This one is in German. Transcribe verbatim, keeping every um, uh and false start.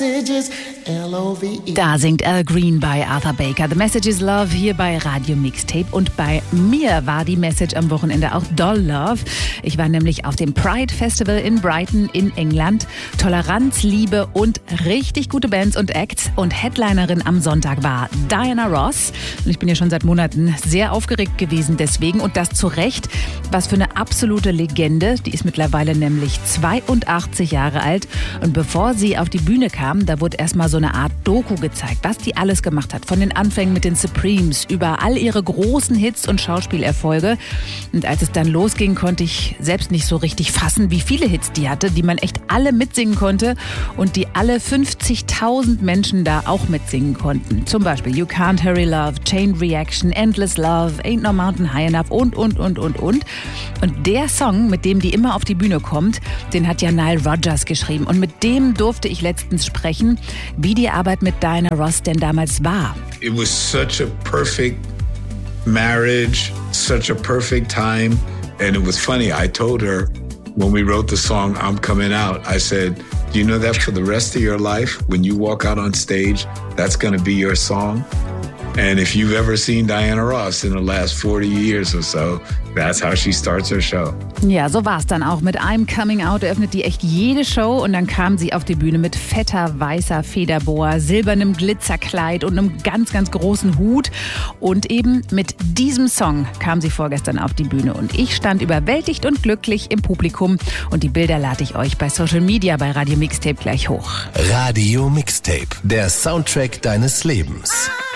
Da singt Al Green bei Arthur Baker. The Message is Love hier bei Radio Mixtape. Und bei mir war die Message am Wochenende auch Doll Love. Ich war nämlich auf dem Pride Festival in Brighton in England. Toleranz, Liebe und richtig gute Bands und Acts. Und Headlinerin am Sonntag war Diana Ross. Und ich bin ja schon seit Monaten sehr aufgeregt gewesen deswegen. Und das zu Recht. Was für eine absolute Legende. Die ist mittlerweile nämlich zweiundachtzig Jahre alt. Und bevor sie auf die Bühne kam, da wurde erstmal so eine Art Doku gezeigt, was die alles gemacht hat. Von den Anfängen mit den Supremes über all ihre großen Hits und Schauspielerfolge. Und als es dann losging, konnte ich selbst nicht so richtig fassen, wie viele Hits die hatte, die man echt alle mitsingen konnte und die alle fünfzigtausend Menschen da auch mitsingen konnten. Zum Beispiel You Can't Hurry Love, Chain Reaction, Endless Love, Ain't No Mountain High Enough und, und, und, und, und. Und der Song, mit dem die immer auf die Bühne kommt, den hat ja Nile Rodgers geschrieben. Und mit dem durfte ich letztens sprechen, wie die Arbeit mit Diana Ross denn damals war. It was such a perfect marriage, such a perfect time. And it was funny, I told her when we wrote the song, I'm Coming Out, I said, do you know that for the rest of your life, when you walk out on stage, that's going to be your song? And if you've ever seen Diana Ross in the last forty years or so, that's how she starts her show. Ja, so war es dann auch. Mit I'm Coming Out eröffnet die echt jede Show und dann kam sie auf die Bühne mit fetter, weißer Federboa, silbernem Glitzerkleid und einem ganz, ganz großen Hut. Und eben mit diesem Song kam sie vorgestern auf die Bühne und ich stand überwältigt und glücklich im Publikum und die Bilder lade ich euch bei Social Media bei Radio Mixtape gleich hoch. Radio Mixtape, der Soundtrack deines Lebens.